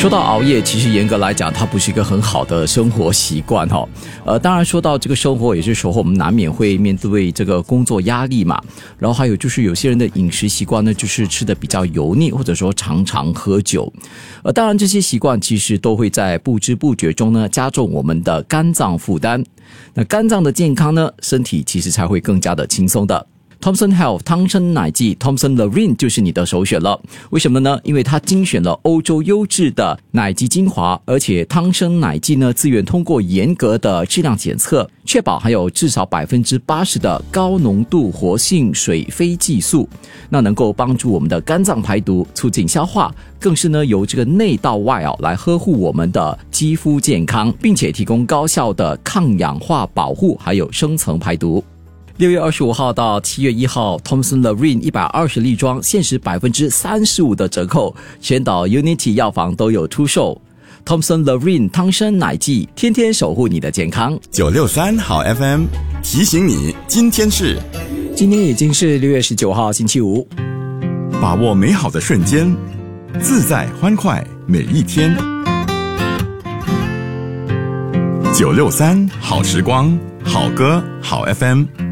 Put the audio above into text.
说到熬夜，其实严格来讲，它不是一个很好的生活习惯哈。当然说到这个生活，有些时候我们难免会面对这个工作压力嘛。然后还有就是有些人的饮食习惯呢，就是吃的比较油腻，或者说常常喝酒。当然这些习惯其实都会在不知不觉中呢，加重我们的肝脏负担。那肝脏的健康呢，身体其实才会更加的轻松的。Thomson Health 汤参奶剂 Thomson Lorraine 就是你的首选了。为什么呢？因为它精选了欧洲优质的奶基精华，而且汤参奶剂呢自愿通过严格的质量检测，确保还有至少 80% 的高浓度活性水非激素，那能够帮助我们的肝脏排毒，促进消化，更是呢由这个内到外来呵护我们的肌肤健康，并且提供高效的抗氧化保护，还有深层排毒。6月25号到7月1号 Thomson Lorraine 120粒装限时 35% 的折扣，全岛 Unity 药房都有出售。Thomson Lorraine 汤参奶剂，天天守护你的健康。 963好 FM 提醒你，今天已经是6月19号星期五， 把握美好的瞬间，自在欢快每一天。963好时光，好歌好 FM。